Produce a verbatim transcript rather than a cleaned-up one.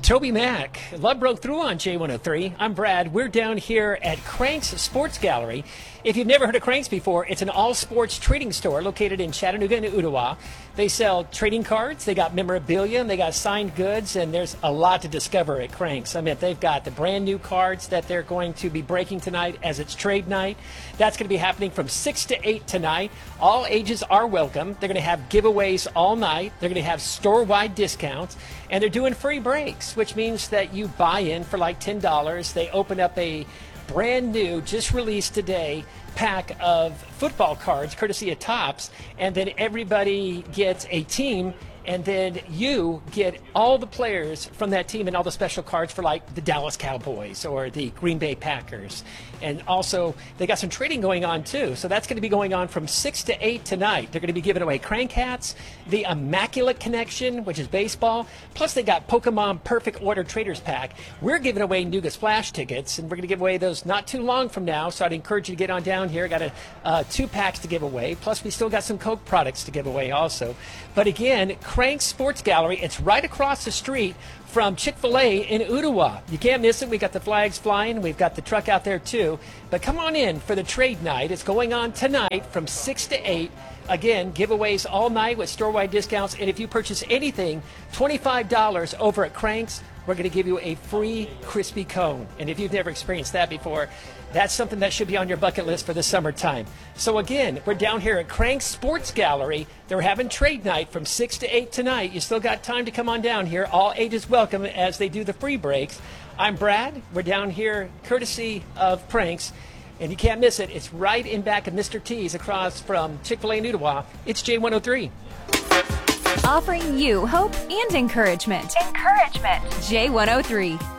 Toby Mack. Love broke through on J one oh three. I'm Brad. We're down here at Cranks Sports Gallery. If you've never heard of Cranks before, it's an all-sports trading store located in Chattanooga and Ottawa. They sell trading cards, they got memorabilia, and they got signed goods, and there's a lot to discover at Cranks. I mean, they've got the brand new cards that they're going to be breaking tonight as it's trade night. That's going to be happening from six to eight tonight. All ages are welcome. They're going to have giveaways all night. They're going to have store-wide discounts, and they're doing free breaks, which means that you buy in for like ten dollars. They open up a brand new, just released today, pack of football cards courtesy of Topps, and then everybody gets a team, and then you get all the players from that team and all the special cards for like the Dallas Cowboys or the Green Bay Packers. And also they got some trading going on too, so that's going to be going on from six to eight tonight. They're going to be giving away crank hats, the Immaculate Connection, which is baseball, plus they got Pokemon Perfect Order Traders Pack. We're giving away Nuga Splash tickets, and we're going to give away those not too long from now, so I'd encourage you to get on down here. Got a, uh, two packs to give away, plus we still got some Coke products to give away also. But again, Cranks Sports Gallery, it's right across the street from Chick-fil-A in Ottawa. You can't miss it. We got the flags flying. We've got the truck out there too. But come on in for the trade night. It's going on tonight from six to eight. Again, giveaways all night with store-wide discounts. And if you purchase anything twenty-five dollars over at Cranks, we're going to give you a free crispy cone. And if you've never experienced that before, that's something that should be on your bucket list for the summertime. So again, we're down here at Cranks Sports Gallery. They're having trade night from six to eight tonight. You still got time to come on down here. All ages welcome as they do the free breaks. I'm Brad. We're down here courtesy of Cranks. And you can't miss it. It's right in back of Mister T's across from Chick-fil-A in Ottawa. It's J one oh three. Offering you hope and encouragement. Encouragement. J one oh three.